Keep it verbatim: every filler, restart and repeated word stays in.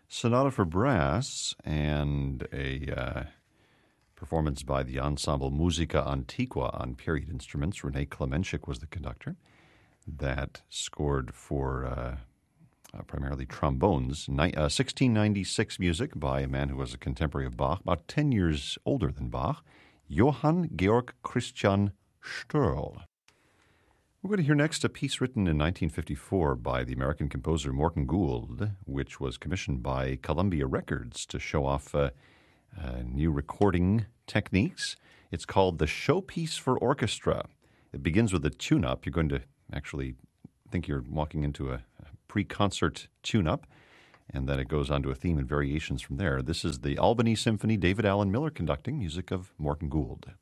Sonata for Brass, and a uh, performance by the Ensemble Musica Antiqua on period instruments. Rene Klemenchik was the conductor. That scored for uh, uh, primarily trombones. Ni- uh, sixteen ninety-six music by a man who was a contemporary of Bach, about ten years older than Bach, Johann Georg Christian Störl. We're going to hear next a piece written in nineteen fifty-four by the American composer Morton Gould, which was commissioned by Columbia Records to show off uh, uh, new recording techniques. It's called The Showpiece for Orchestra. It begins with a tune-up. You're going to actually think you're walking into a, a pre-concert tune-up, and then it goes on to a theme and variations from there. This is the Albany Symphony, David Allen Miller conducting, music of Morton Gould.